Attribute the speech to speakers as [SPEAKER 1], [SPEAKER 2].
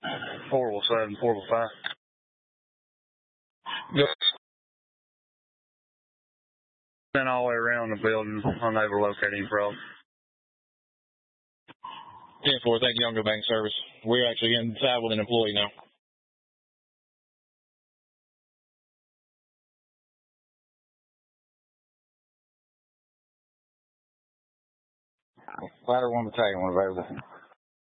[SPEAKER 1] 407, 405.
[SPEAKER 2] Yep.
[SPEAKER 1] Been all the way around the building, unable to locate any problem.
[SPEAKER 2] 10-4, thank you, Youngville Bank Service. We're actually inside with an employee now.
[SPEAKER 3] Ladder 1 battalion, 1 available.